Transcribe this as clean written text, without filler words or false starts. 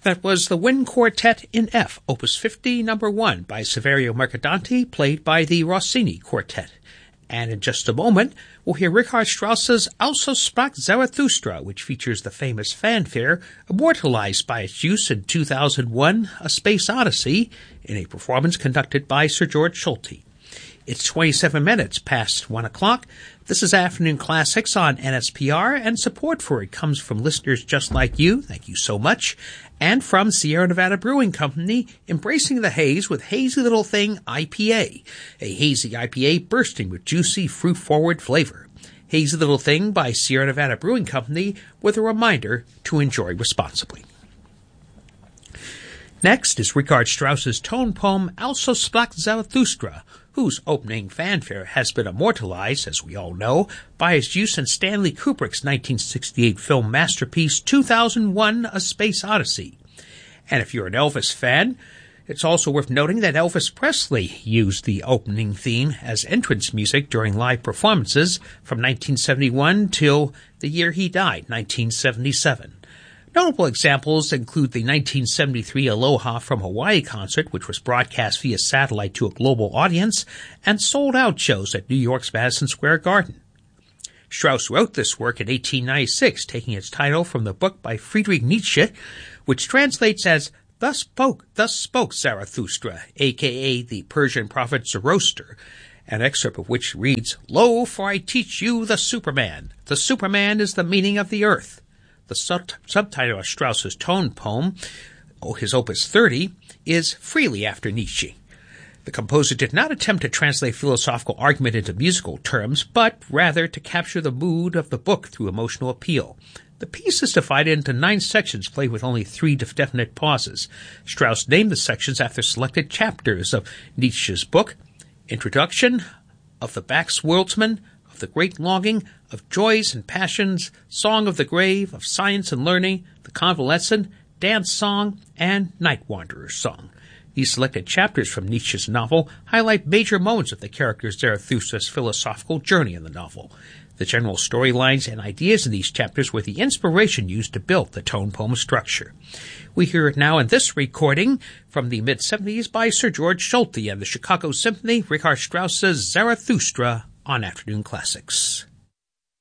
That was the Wind Quartet in F, Opus 50, number 1, by Saverio Mercadante, played by the Rossini Quartet. And in just a moment, we'll hear Richard Strauss's Also sprach Zarathustra, which features the famous fanfare immortalized by its use in 2001, A Space Odyssey, in a performance conducted by Sir George Solti. It's 27 minutes past 1 o'clock. This is Afternoon Classics on NSPR, and support for it comes from listeners just like you. Thank you so much. And from Sierra Nevada Brewing Company, embracing the haze with Hazy Little Thing IPA, a hazy IPA bursting with juicy, fruit-forward flavor. Hazy Little Thing by Sierra Nevada Brewing Company, with a reminder to enjoy responsibly. Next is Richard Strauss's tone poem Also sprach Zarathustra, whose opening fanfare has been immortalized, as we all know, by his use in Stanley Kubrick's 1968 film masterpiece 2001, A Space Odyssey. And if you're an Elvis fan, it's also worth noting that Elvis Presley used the opening theme as entrance music during live performances from 1971 till the year he died, 1977. Notable examples include the 1973 Aloha from Hawaii concert, which was broadcast via satellite to a global audience, and sold-out shows at New York's Madison Square Garden. Strauss wrote this work in 1896, taking its title from the book by Friedrich Nietzsche, which translates as Thus spoke Zarathustra, a.k.a. the Persian prophet Zoroaster, an excerpt of which reads, Lo, for I teach you the Superman. The Superman is the meaning of the earth. The subtitle of Strauss's tone poem, his Opus 30, is Freely After Nietzsche. The composer did not attempt to translate philosophical argument into musical terms, but rather to capture the mood of the book through emotional appeal. The piece is divided into 9 sections played with only 3 definite pauses. Strauss named the sections after selected chapters of Nietzsche's book: Introduction, Of the Backwoodsman, Of the Great Longing, Of Joys and Passions, Song of the Grave, Of Science and Learning, The Convalescent, Dance Song, and Night Wanderer's Song. These selected chapters from Nietzsche's novel highlight major moments of the character Zarathustra's philosophical journey in the novel. The general storylines and ideas in these chapters were the inspiration used to build the tone poem structure. We hear it now in this recording from the mid-70s by Sir George Solti and the Chicago Symphony, Richard Strauss's Zarathustra, on Afternoon Classics.